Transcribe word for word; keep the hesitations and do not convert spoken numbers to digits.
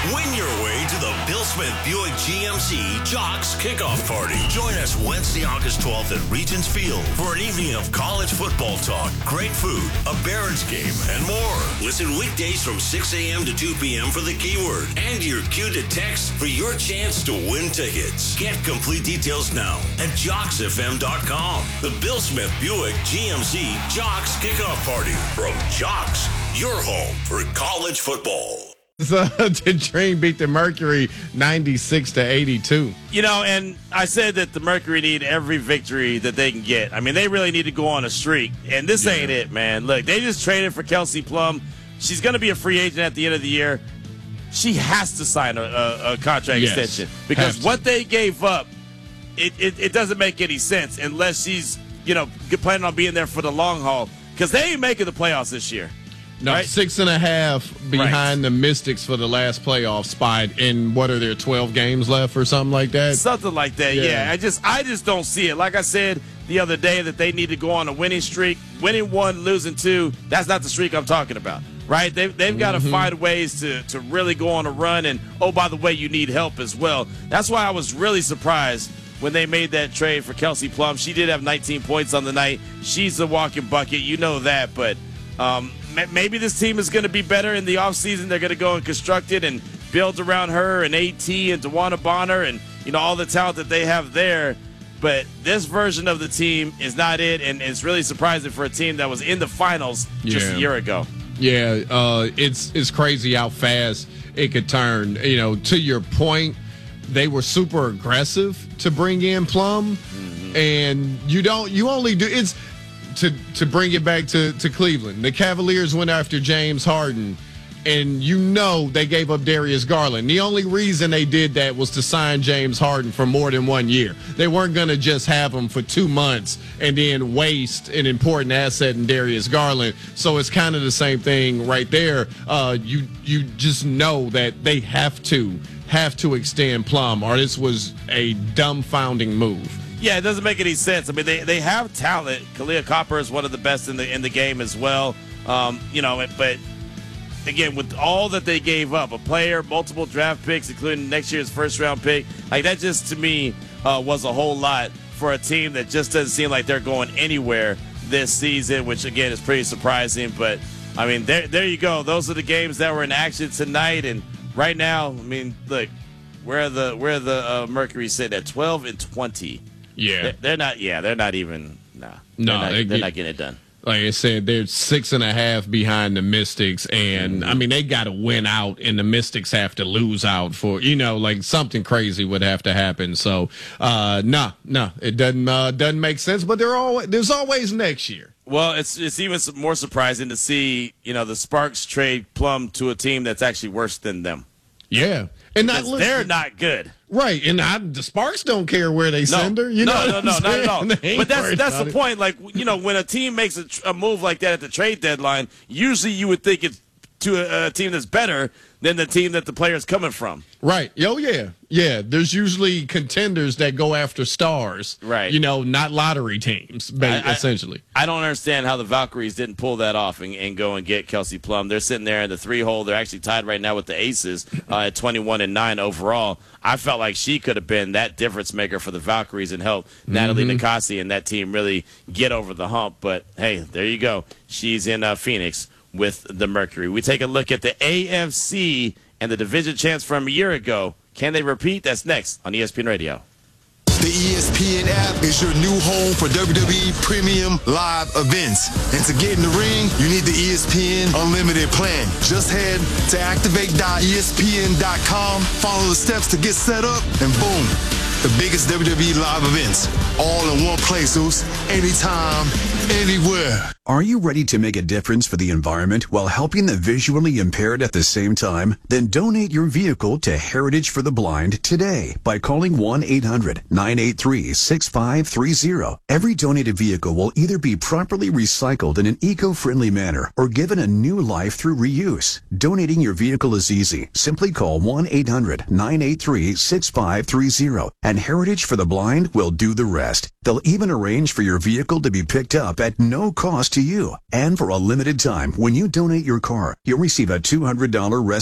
Win your way to the Bill Smith Buick G M C Jocks Kickoff Party. Join us Wednesday, August twelfth at Regents Field for an evening of college football talk, great food, a Barons game, and more. Listen weekdays from six a.m. to two p.m. for the keyword and your cue to text for your chance to win tickets. Get complete details now at jocks f m dot com. The Bill Smith Buick G M C Jocks Kickoff Party from Jocks, your home for college football. So, the Dream beat the Mercury ninety-six to eighty-two. You know, and I said that the Mercury need every victory that they can get. I mean, they really need to go on a streak, and this yeah. ain't it, man. Look, they just traded for Kelsey Plum. She's going to be a free agent at the end of the year. She has to sign a, a, a contract yes, extension because what they gave up, it, it, it doesn't make any sense unless she's, you know, planning on being there for the long haul because they ain't making the playoffs this year. No, right? six and a half behind right. the Mystics for the last playoff spot. In what are there, twelve games left or something like that? Something like that. Yeah. yeah. I just, I just don't see it. Like I said the other day, that they need to go on a winning streak. Winning one, losing two. That's not the streak I'm talking about. Right? They've they've got to mm-hmm. find ways to to really go on a run. And oh, by the way, you need help as well. That's why I was really surprised when they made that trade for Kelsey Plum. She did have nineteen points on the night. She's a walking bucket. You know that, but. Um, Maybe this team is going to be better in the offseason. They're going to go and construct it and build around her and AT and DeWanna Bonner and, you know, all the talent that they have there. But this version of the team is not it, and it's really surprising for a team that was in the finals just yeah. a year ago. Yeah, uh, it's it's crazy how fast it could turn. You know, to your point, they were super aggressive to bring in Plum, mm-hmm. and you don't you only do it's. To to bring it back to, to Cleveland, the Cavaliers went after James Harden, and you know they gave up Darius Garland. The only reason they did that was to sign James Harden for more than one year. They weren't going to just have him for two months and then waste an important asset in Darius Garland. So it's kind of the same thing right there. Uh, you you just know that they have to have to extend Plum, or this was a dumbfounding move. Yeah, it doesn't make any sense. I mean, they, they have talent. Kalia Copper is one of the best in the in the game as well. Um, you know, but again, with all that they gave up, a player, multiple draft picks, including next year's first round pick, like that just to me uh, was a whole lot for a team that just doesn't seem like they're going anywhere this season, which again is pretty surprising. But I mean, there there you go. Those are the games that were in action tonight, and right now, I mean, look, where the where the uh, Mercury sit at twelve and twenty. Yeah, they're, they're not. Yeah, they're not even. Nah, no, they're, not, they they're get, not getting it done. Like I said, they're six and a half behind the Mystics, and I mean they got to win out, and the Mystics have to lose out for you know like something crazy would have to happen. So, uh, no, no, it doesn't uh, doesn't make sense. But there always there's always next year. Well, it's it's even more surprising to see you know the Sparks trade Plum to a team that's actually worse than them. Yeah, and not, they're not good. Right, and I, the Sparks don't care where they send no, her. You no, know no, no, not at all. But that's that's the it. point. Like, you know, when a team makes a, a move like that at the trade deadline, usually you would think it's to a, a team that's better than the team that the player's coming from. Right. Oh, yeah. Yeah. There's usually contenders that go after stars. Right. You know, not lottery teams, I, essentially. I, I don't understand how the Valkyries didn't pull that off and, and go and get Kelsey Plum. They're sitting there in the three hole. They're actually tied right now with the Aces uh, at twenty-one and nine overall. I felt like she could have been that difference maker for the Valkyries and help mm-hmm. Natalie Nikasi and that team really get over the hump. But, hey, there you go. She's in uh, Phoenix with the Mercury. We take a look at the A F C and the division champs from a year ago. Can they repeat? That's next on E S P N Radio. The E S P N app is your new home for W W E Premium Live events. And to get in the ring, you need the E S P N Unlimited plan. Just head to activate dot E S P N dot com, follow the steps to get set up, and boom, the biggest W W E live events, all in one place, Zeus. Anytime, anywhere. Are you ready to make a difference for the environment while helping the visually impaired at the same time? Then donate your vehicle to Heritage for the Blind today by calling one eight hundred nine eight three six five three zero. Every donated vehicle will either be properly recycled in an eco-friendly manner or given a new life through reuse. Donating your vehicle is easy. Simply call one eight hundred nine eight three six five three zero and Heritage for the Blind will do the rest. They'll even arrange for your vehicle to be picked up at no cost to you. And for a limited time, when you donate your car, you'll receive a two hundred dollars